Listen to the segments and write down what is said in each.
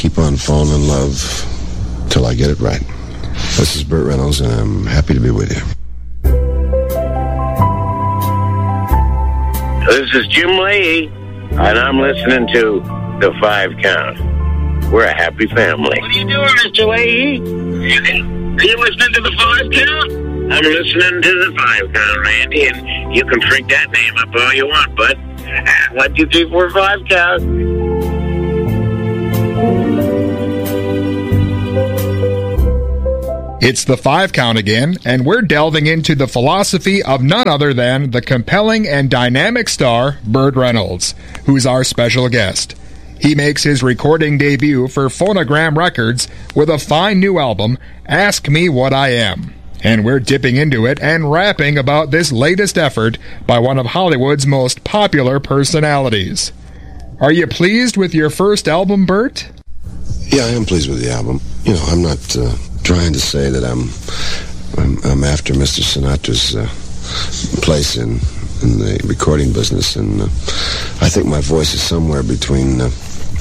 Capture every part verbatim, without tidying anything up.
keep on falling in love till I get it right. This is Burt Reynolds, and I'm happy to be with you. This is Jim Leahy, and I'm listening to The Five Count. We're a happy family. What are you doing, Mister Leahy? Are you listening to The Five Count? I'm listening to The Five Count, Randy, and you can freak that name up all you want, bud. One, two, three, four, five count. It's The Five Count again, and we're delving into the philosophy of none other than the compelling and dynamic star, Burt Reynolds, who's our special guest. He makes his recording debut for Phonogram Records with a fine new album, Ask Me What I Am. And we're dipping into it and rapping about this latest effort by one of Hollywood's most popular personalities. Are you pleased with your first album, Burt? Yeah, I am pleased with the album. You know, I'm not uh, trying to say that I'm I'm, I'm after Mister Sinatra's uh, place in, in the recording business, and uh, I think my voice is somewhere between uh,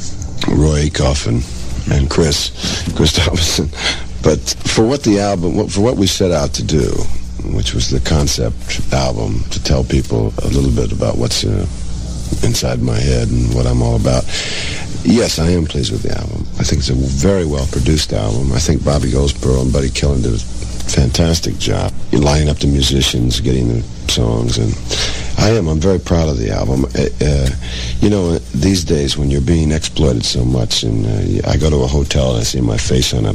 Roy Acuff and, and Chris Christopherson. But for what the album, for what we set out to do, which was the concept album, to tell people a little bit about what's uh, inside my head and what I'm all about, yes, I am pleased with the album. I think it's a very well-produced album. I think Bobby Goldsboro and Buddy Killen did a fantastic job in lining up the musicians, getting the songs, and I am. I'm very proud of the album. Uh, uh, you know, these days when you're being exploited so much, and uh, I go to a hotel and I see my face on a,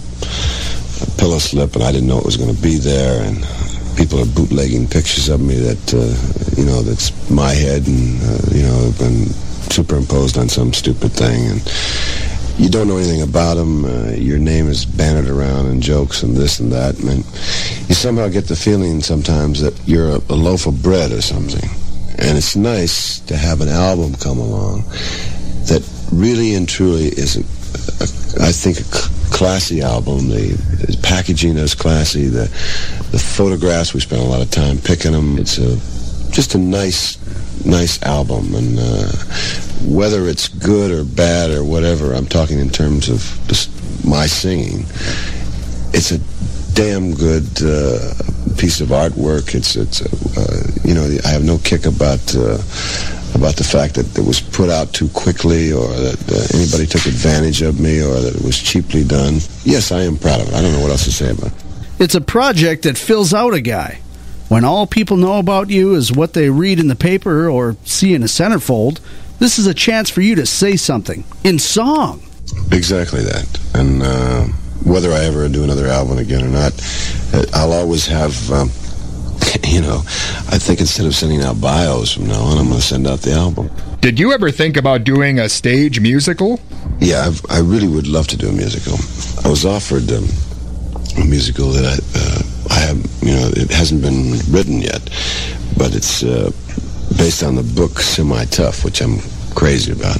a pillow slip, and I didn't know it was going to be there, and people are bootlegging pictures of me that, uh, you know, that's my head, and, uh, you know, been superimposed on some stupid thing, and you don't know anything about them. Uh, your name is bannered around in jokes and this and that, and you somehow get the feeling sometimes that you're a, a loaf of bread or something. And it's nice to have an album come along that really and truly is, a, a, I think, a classy album. The, the packaging is classy. The the photographs, we spent a lot of time picking them. It's a just a nice, nice album. And uh, whether it's good or bad or whatever, I'm talking in terms of just my singing, it's a damn good uh, piece of artwork. It's it's uh, you know, I have no kick about uh, about the fact that it was put out too quickly, or that uh, anybody took advantage of me, or that it was cheaply done. Yes, I am proud of it. I don't know what else to say about it. It's a project that fills out a guy. When all people know about you is what they read in the paper or see in a centerfold, this is a chance for you to say something in song. Exactly that. And uh, whether I ever do another album again or not, I'll always have, um, you know, I think instead of sending out bios from now on, I'm going to send out the album. Did you ever think about doing a stage musical? Yeah, I've, I really would love to do a musical. I was offered um, a musical that I, uh, I have, you know, it hasn't been written yet, but it's uh, based on the book Semi-Tough, which I'm crazy about.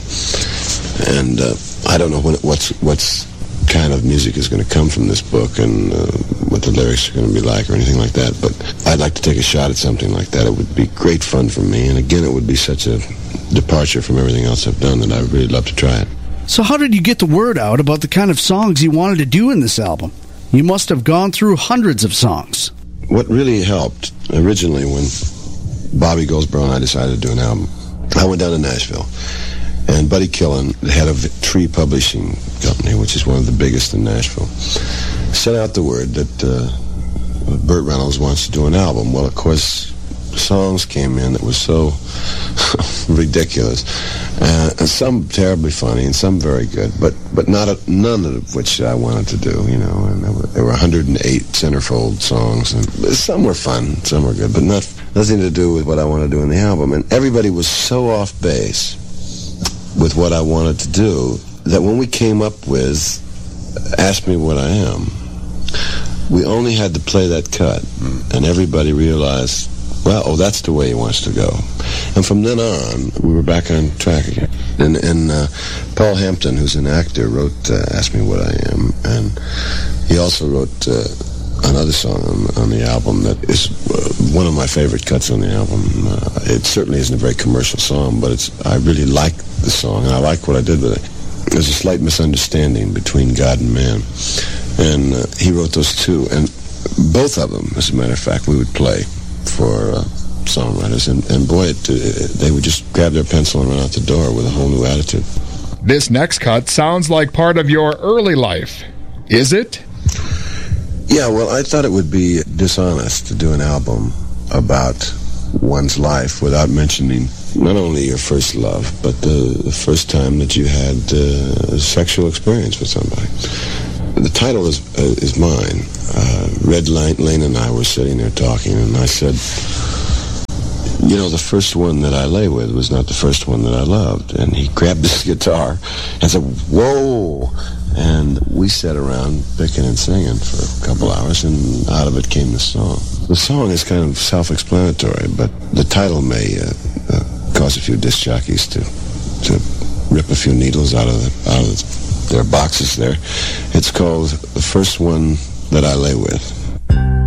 And uh, I don't know when it, what's what's kind of music is going to come from this book, and uh, what the lyrics are going to be like or anything like that, but I'd like to take a shot at something like that. It would be great fun for me, and again, it would be such a departure from everything else I've done that I would really love to try it. So how did you get the word out about the kind of songs you wanted to do in this album? You must have gone through hundreds of songs. What really helped originally when Bobby Goldsboro and I decided to do an album, I went down to Nashville, and Buddy Killen, the head of Tree Publishing Company, which is one of the biggest in Nashville, set out the word that uh, Burt Reynolds wants to do an album. Well, of course, songs came in that was so ridiculous, uh, and some terribly funny and some very good, but but not a, none of which I wanted to do. You know, and there were, there were one hundred eight centerfold songs, and some were fun, some were good, but not nothing to do with what I wanted to do in the album. And everybody was so off base with what I wanted to do that when we came up with Ask Me What I Am, we only had to play that cut, and everybody realized, well, oh, that's the way he wants to go. And from then on, we were back on track again. And, and uh, Paul Hampton, who's an actor, wrote uh, Ask Me What I Am, and he also wrote uh, another song on, on the album that is uh, one of my favorite cuts on the album. Uh, it certainly isn't a very commercial song, but it's I really like the song, and I like what I did with it. there's a slight misunderstanding between God and man. And uh, he wrote those two. And both of them, as a matter of fact, we would play for uh, songwriters. And, and boy, it, uh, they would just grab their pencil and run out the door with a whole new attitude. This next cut sounds like part of your early life. Is it? Yeah, well, I thought it would be dishonest to do an album about one's life without mentioning not only your first love, but the, the first time that you had uh, a sexual experience with somebody. The title is uh, is mine. Uh, Red Lane and I were sitting there talking, and I said, you know, the first one that I lay with was not the first one that I loved. And he grabbed his guitar and said, whoa! And we sat around picking and singing for a couple hours, and out of it came the song. The song is kind of self-explanatory, but the title may uh, uh, cause a few disc jockeys to to rip a few needles out of the, out of their boxes there. It's called The First One That I Lay With.